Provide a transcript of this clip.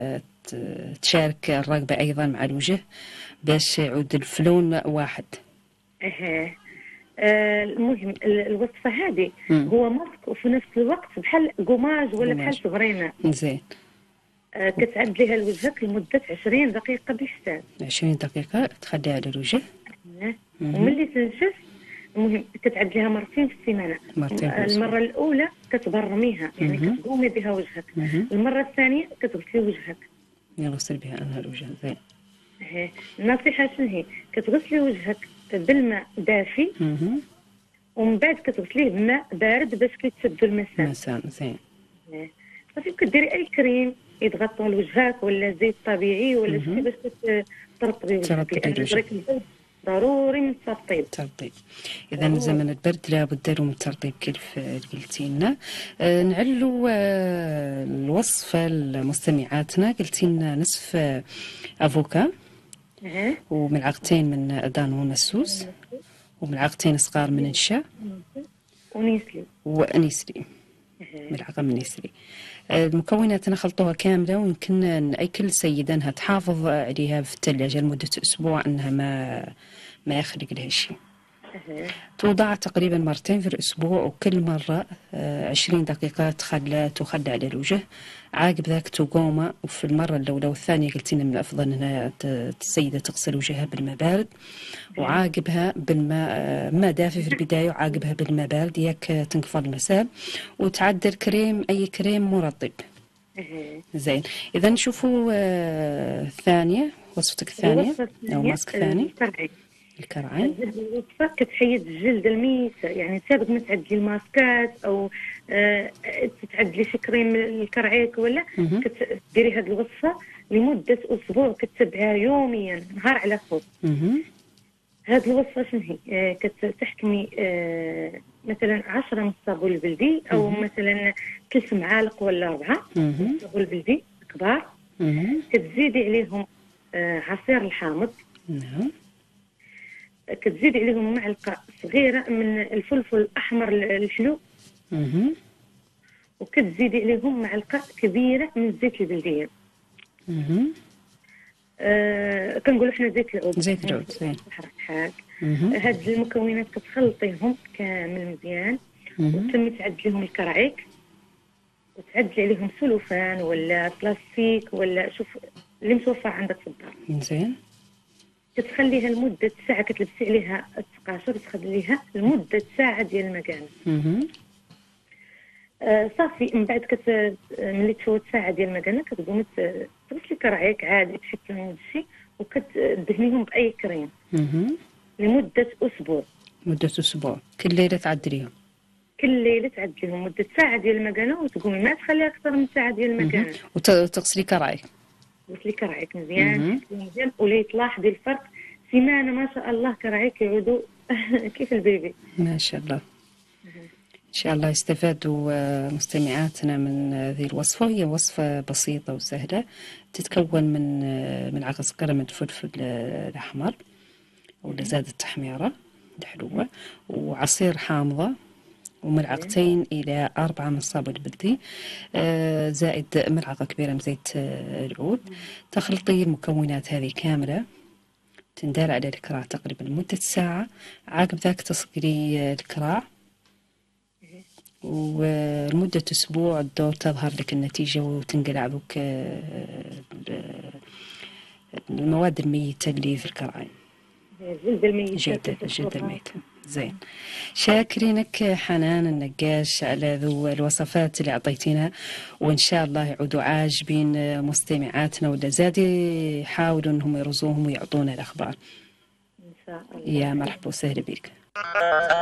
تشارك الرغبة أيضا مع الوجه باش يعود الفلون واحد. المهم الوصفة هذه هو ماسك وفي نفس الوقت بحال قماج ولا بحال سبرينة. مزيان. كتعد لها لوجهك لمدة 20 دقيقة بالحساب. 20 دقيقة تخليها على الوجه. وملي تنشف المهم كتعد لها مرتين في السيمانة. المرة الأولى كتبرميها يعني كتقومي بها وجهك. المرة الثانية كتغسلي وجهك. يغسل بها أنها الوجه. زين. النصيحة شنو هي؟ كتغسلي وجهك بالماء دافي ومن بعد كتغسليه بماء بارد باش كيتسدوا المسام. زين. صافي كديري أي كريم يتغطى لوجهك ولا زيت طبيعي ولا شي باش ترطبي وجهك لأن درك البرد ضروري من الترطيب. إذا زمن البرد لابد من الترطيب كيف قلتي لنا. نعلو الوصفة لمستمعاتنا. قلتي لنا نصف أفوكا وملعقتين من دانون مسوس وملعقتين صغار من نشا ونيسلي ملعقة من نيسلي. المكونات نخلطوها كاملة ويمكن أي كل سيدة أنها تحافظ عليها في الثلاجة لمدة أسبوع أنها ما يخرج لها شيء. توضع تقريبا مرتين في الأسبوع وكل مرة 20 دقيقة تخلى على الوجه. عاقب ذاك تقوم وفي المرة الأولى والثانية قلتينا من الأفضل أنها السيدة تغسل وجهها بالماء بارد وعاقبها بالماء ما دافي في البداية وعاقبها بالماء بارد ياك تنقفض المسام وتعدل كريم أي كريم مرطب. زين. إذا نشوفوا الثانية وصفتك الثانية أو ماسك ثاني الكرعين. الوصفة كتحيد الجلد الميت يعني سابق ما تعدلي الماسكات أو تتعدلي شي كريم الكرعيك ولا كتديري هذه الوصفة لمدة أسبوع كتتبعها يوميا نهار على خوف. هذه الوصفة شنو هي؟ كتحكمي مثلا 10 من الصابون البلدي أو مثلا 3 معالق ولا 4 الصابون البلدي كبار. كتزيدي عليهم عصير الحامض. كتزيدي عليهم معلقة صغيرة من الفلفل الأحمر الحلو. وكتزيدي عليهم معلقة كبيرة من الزيت البلدية. كنقولوا حنا زيت العود. زين. هاد المكونات كتخلطيهم كامل مزيان وتم تعدليهم الكرعيك وتعدلي عليهم سلوفان ولا بلاستيك ولا شوف اللي متوفر عندك في الدار. زين. كتخليها لمدة ساعة كتلبسي عليها التقاشر تخليها لمدة ساعة ديال المكانة. صافي من بعد ملي تفوت ساعة ديال المكانة كتقومي تغسلي كرعيك عادي بشي كريم ودشي وكتدهنيهم بأي كريم لمدة أسبوع. كل ليلة تعدليهم. مدة ساعة ديال المكانة وتقومي ما تخليها أكثر من ساعة ديال المكانة. وتغسلي كرعيك. غسلي كرعيك مزيان ولي تلاحظي الفرق سيمانة ما شاء الله كرعيك يعودوا كيف البيبي ما شاء الله. إن شاء الله يستفادوا مستمعاتنا من هذه الوصفة. هي وصفة بسيطة وسهلة تتكون من ملعقة صغيرة من الفلفل الأحمر ولا زاد التحميرة الحلوة وعصير حامضة وملعقتين إلى 4 من الصابون البلدي زائد ملعقة كبيرة من زيت العود. تخلطي المكونات هذه كاملة تندار على الكراع تقريبا لمدة ساعة. عقب ذاك تصقلي الكراع ولمدة أسبوع الدور تظهر لك النتيجة وتنقلع بك المواد الميتة اللي في الكراعين. الجلد الميت. زين. شاكرينك حنان النقاش على ذو الوصفات اللي أعطيتنا وإن شاء الله يعودوا عاجبين مستمعاتنا ولا زاد يحاولوا أنهم يرزوهم ويعطونا الأخبار. إن شاء الله. يا مرحبا وسهلا بك.